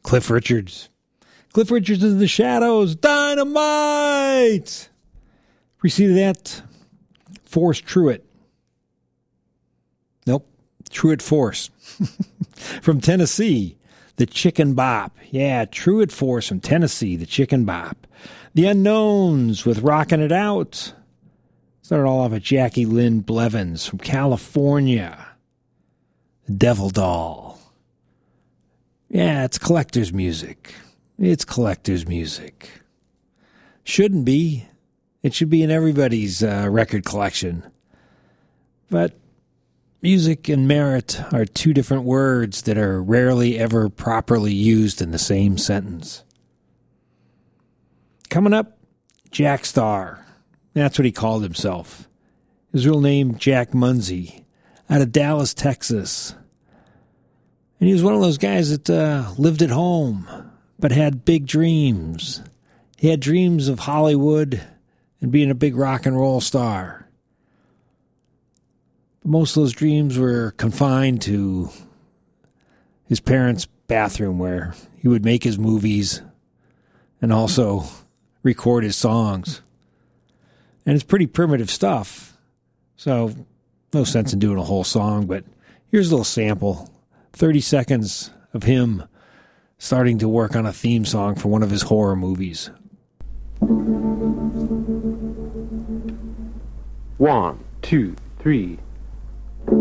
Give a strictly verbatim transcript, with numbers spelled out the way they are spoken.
Cliff Richards. Cliff Richards is The Shadows. Dynamite! Preceded that, Force Truett. Nope, Truett Force. From Tennessee, The Chicken Bop. Yeah, Truett Force from Tennessee, The Chicken Bop. The Unknowns with Rockin' It Out. Started all off with Jackie Lynn Blevins from California. The Devil Doll. Yeah, it's collector's music. It's collector's music. Shouldn't be. It should be in everybody's uh, record collection. But music and merit are two different words that are rarely ever properly used in the same sentence. Coming up, Jack Starr. That's what he called himself. His real name, Jack Munsey, out of Dallas, Texas. And he was one of those guys that uh, lived at home, but had big dreams. He had dreams of Hollywood and being a big rock and roll star. But most of those dreams were confined to his parents' bathroom, where he would make his movies and also record his songs. And it's pretty primitive stuff, so no sense in doing a whole song, but here's a little sample, thirty seconds of him starting to work on a theme song for one of his horror movies. One, two, three.